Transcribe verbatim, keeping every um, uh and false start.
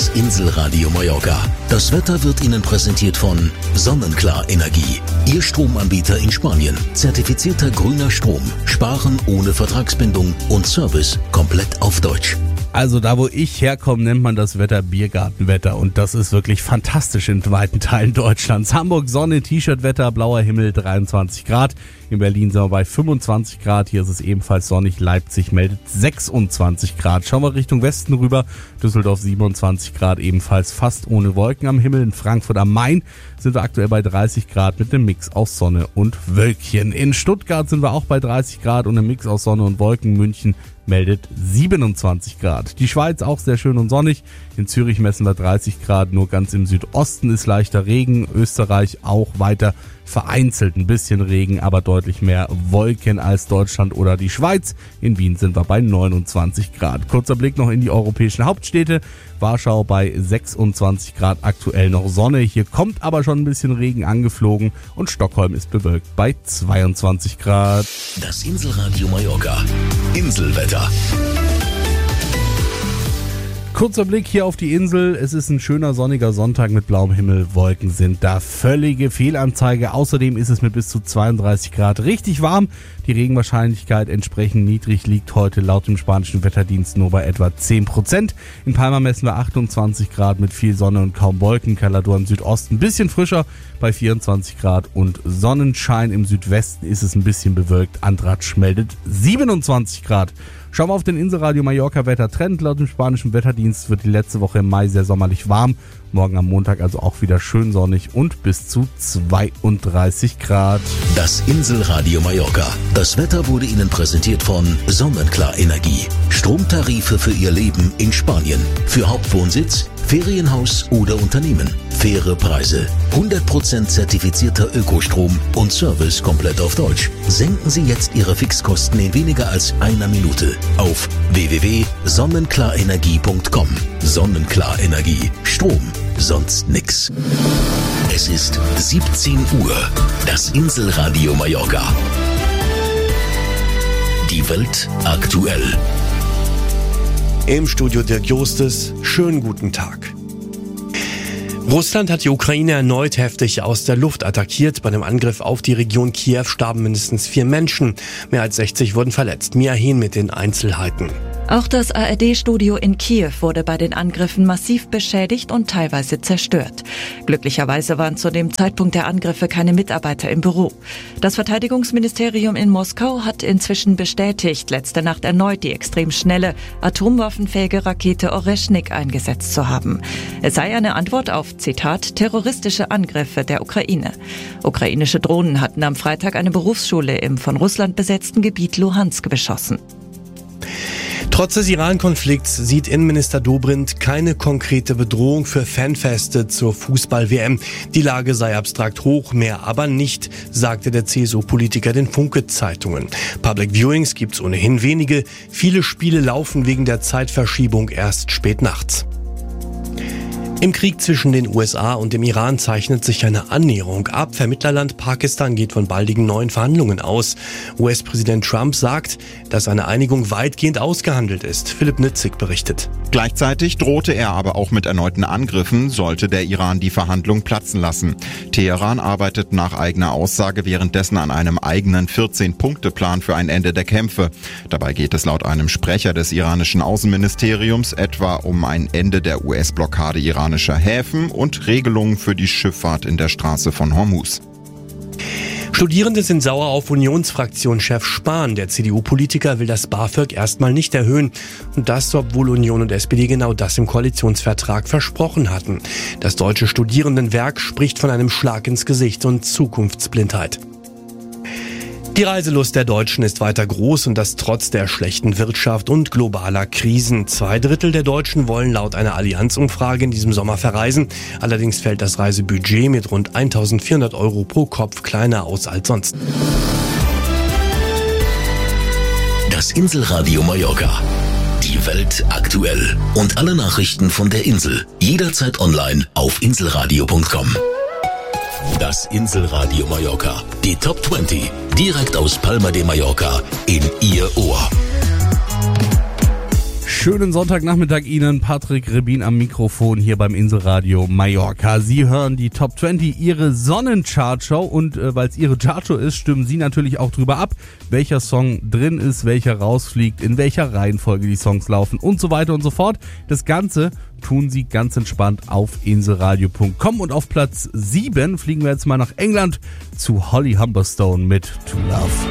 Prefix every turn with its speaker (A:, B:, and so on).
A: Das Inselradio Mallorca. Das Wetter wird Ihnen präsentiert von Sonnenklar Energie. Ihr Stromanbieter in Spanien. Zertifizierter grüner Strom. Sparen ohne Vertragsbindung und Service komplett auf Deutsch.
B: Also da, wo ich herkomme, nennt man das Wetter Biergartenwetter und das ist wirklich fantastisch in weiten Teilen Deutschlands. Hamburg Sonne, T-Shirt-Wetter, blauer Himmel, dreiundzwanzig Grad. In Berlin sind wir bei fünfundzwanzig Grad, hier ist es ebenfalls sonnig. Leipzig meldet sechsundzwanzig Grad. Schauen wir Richtung Westen rüber, Düsseldorf siebenundzwanzig Grad, ebenfalls fast ohne Wolken am Himmel. In Frankfurt am Main sind wir aktuell bei dreißig Grad mit einem Mix aus Sonne und Wölkchen. In Stuttgart sind wir auch bei dreißig Grad und einem Mix aus Sonne und Wolken. München meldet siebenundzwanzig Grad. Die Schweiz auch sehr schön und sonnig. In Zürich messen wir dreißig Grad, nur ganz im Südosten ist leichter Regen. Österreich auch weiter vereinzelt ein bisschen Regen, aber deutlich mehr Wolken als Deutschland oder die Schweiz. In Wien sind wir bei neunundzwanzig Grad. Kurzer Blick noch in die europäischen Hauptstädte. Warschau bei sechsundzwanzig Grad, aktuell noch Sonne. Hier kommt aber schon ein bisschen Regen angeflogen und Stockholm ist bewölkt bei zweiundzwanzig Grad.
A: Das Inselradio Mallorca. Inselwetter.
B: Kurzer Blick hier auf die Insel. Es ist ein schöner sonniger Sonntag mit blauem Himmel. Wolken sind da. Völlige Fehlanzeige. Außerdem ist es mit bis zu zweiunddreißig Grad richtig warm. Die Regenwahrscheinlichkeit entsprechend niedrig liegt heute laut dem spanischen Wetterdienst nur bei etwa zehn Prozent. In Palma messen wir achtundzwanzig Grad mit viel Sonne und kaum Wolken. Calador im Südosten ein bisschen frischer bei vierundzwanzig Grad und Sonnenschein. Im Südwesten ist es ein bisschen bewölkt. Andratsch meldet siebenundzwanzig Grad. Schauen wir auf den Inselradio Mallorca Wettertrend. Laut dem spanischen Wetterdienst wird die letzte Woche im Mai sehr sommerlich warm. Morgen am Montag also auch wieder schön sonnig und bis zu zweiunddreißig Grad.
A: Das Inselradio Mallorca. Das Wetter wurde Ihnen präsentiert von Sonnenklar Energie. Stromtarife für Ihr Leben in Spanien. Für Hauptwohnsitz, Ferienhaus oder Unternehmen. Faire Preise. hundert Prozent zertifizierter Ökostrom und Service komplett auf Deutsch. Senken Sie jetzt Ihre Fixkosten in weniger als einer Minute auf w w w punkt sonnenklarenergie punkt com. Sonnenklar Energie. Strom. Sonst nix. Es ist siebzehn Uhr. Das Inselradio Mallorca. Die Welt aktuell.
C: Im Studio Dirk Justus. Schönen guten Tag. Russland hat die Ukraine erneut heftig aus der Luft attackiert. Bei dem Angriff auf die Region Kiew starben mindestens vier Menschen. Mehr als sechzig wurden verletzt. Mia Hehn mit den Einzelheiten.
D: Auch das A R D-Studio in Kiew wurde bei den Angriffen massiv beschädigt und teilweise zerstört. Glücklicherweise waren zu dem Zeitpunkt der Angriffe keine Mitarbeiter im Büro. Das Verteidigungsministerium in Moskau hat inzwischen bestätigt, letzte Nacht erneut die extrem schnelle, atomwaffenfähige Rakete Oreschnik eingesetzt zu haben. Es sei eine Antwort auf, Zitat, terroristische Angriffe der Ukraine. Ukrainische Drohnen hatten am Freitag eine Berufsschule im von Russland besetzten Gebiet Luhansk beschossen.
C: Trotz des Iran-Konflikts sieht Innenminister Dobrindt keine konkrete Bedrohung für Fanfeste zur Fußball-W M. Die Lage sei abstrakt hoch, mehr aber nicht, sagte der C S U-Politiker den Funke-Zeitungen. Public Viewings gibt's ohnehin wenige. Viele Spiele laufen wegen der Zeitverschiebung erst spät nachts. Im Krieg zwischen den U S A und dem Iran zeichnet sich eine Annäherung ab. Vermittlerland Pakistan geht von baldigen neuen Verhandlungen aus. U S-Präsident Trump sagt, dass eine Einigung weitgehend ausgehandelt ist. Philipp Nitzig berichtet.
E: Gleichzeitig drohte er aber auch mit erneuten Angriffen, sollte der Iran die Verhandlung platzen lassen. Teheran arbeitet nach eigener Aussage währenddessen an einem eigenen vierzehn-Punkte-Plan für ein Ende der Kämpfe. Dabei geht es laut einem Sprecher des iranischen Außenministeriums etwa um ein Ende der U S-Blockade iranischer Häfen und Regelungen für die Schifffahrt in der Straße von Hormuz.
C: Studierende sind sauer auf Unionsfraktionschef Spahn. Der C D U-Politiker will das BAföG erstmal nicht erhöhen. Und das, obwohl Union und S P D genau das im Koalitionsvertrag versprochen hatten. Das Deutsche Studierendenwerk spricht von einem Schlag ins Gesicht und Zukunftsblindheit. Die Reiselust der Deutschen ist weiter groß und das trotz der schlechten Wirtschaft und globaler Krisen. Zwei Drittel der Deutschen wollen laut einer Allianz-Umfrage in diesem Sommer verreisen. Allerdings fällt das Reisebudget mit rund eintausendvierhundert Euro pro Kopf kleiner aus als sonst.
A: Das Inselradio Mallorca. Die Welt aktuell. Und alle Nachrichten von der Insel. Jederzeit online auf inselradio punkt com. Das Inselradio Mallorca. Die Top zwanzig. Direkt aus Palma de Mallorca in Ihr Ohr.
B: Schönen Sonntagnachmittag Ihnen, Patrick Rebin am Mikrofon hier beim Inselradio Mallorca. Sie hören die Top zwanzig, Ihre Sonnenchart-Show, und äh, weil es Ihre Chartshow ist, stimmen Sie natürlich auch drüber ab, welcher Song drin ist, welcher rausfliegt, in welcher Reihenfolge die Songs laufen und so weiter und so fort. Das Ganze tun Sie ganz entspannt auf inselradio punkt com, und auf Platz sieben fliegen wir jetzt mal nach England zu Holly Humberstone mit To Love.